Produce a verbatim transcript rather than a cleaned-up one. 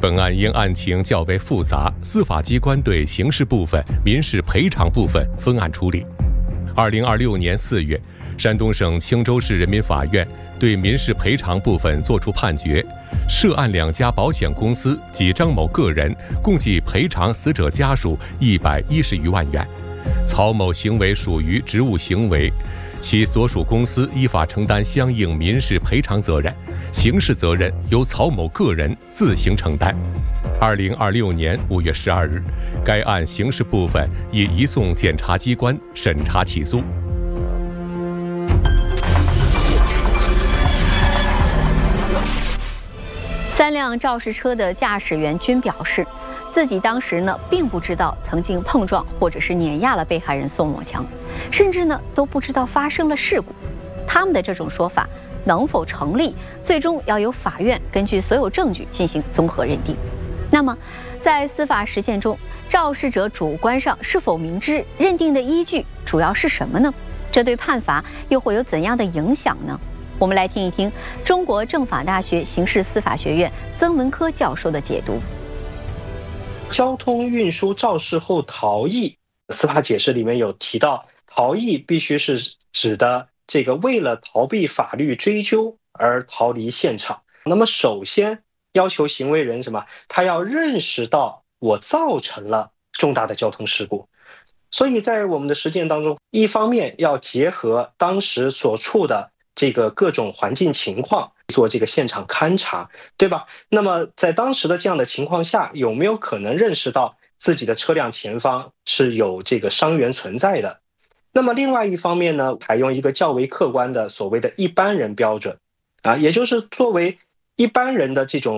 本案因案情较为复杂，司法机关对刑事部分、民事赔偿部分分案处理。二零二六年四月，山东省青州市人民法院对民事赔偿部分作出判决，涉案两家保险公司及张某个人共计赔偿死者家属一百一十余万元。曹某行为属于职务行为，其所属公司依法承担相应民事赔偿责任，刑事责任由曹某个人自行承担。二零二六年五月十二日，该案刑事部分已移送检察机关审查起诉。 三辆肇事车的驾驶员均表示，自己当时呢并不知道曾经碰撞或者是碾压了被害人宋某强，甚至呢都不知道发生了事故。他们的这种说法能否成立，最终要由法院根据所有证据进行综合认定。那么，在司法实践中，肇事者主观上是否明知，认定的依据主要是什么呢？这对判罚又会有怎样的影响呢？我们来听一听中国政法大学刑事司法学院曾文科教授的解读。 交通运输肇事后逃逸，司法解释里面有提到，逃逸必须是指的这个为了逃避法律追究而逃离现场。那么首先要求行为人什么？他要认识到我造成了重大的交通事故。所以在我们的实践当中，一方面要结合当时所处的这个各种环境情况做这个现场勘查，对吧？那么在当时的这样的情况下，有没有可能认识到自己的车辆前方是有这个伤员存在的？那么另外一方面呢，采用一个较为客观的所谓的一般人标准啊，也就是作为一般人的这种